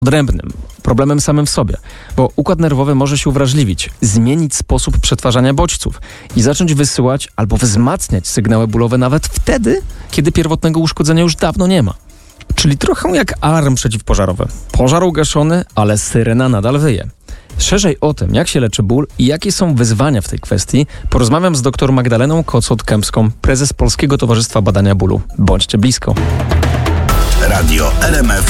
odrębnym, problemem samym w sobie, bo układ nerwowy może się uwrażliwić, zmienić sposób przetwarzania bodźców i zacząć wysyłać albo wzmacniać sygnały bólowe nawet wtedy, kiedy pierwotnego uszkodzenia już dawno nie ma. Czyli trochę jak alarm przeciwpożarowy. Pożar ugaszony, ale syrena nadal wyje. Szerzej o tym, jak się leczy ból i jakie są wyzwania w tej kwestii, porozmawiam z dr Magdaleną Kocot-Kępską, prezes Polskiego Towarzystwa Badania Bólu. Bądźcie blisko. Radio RMF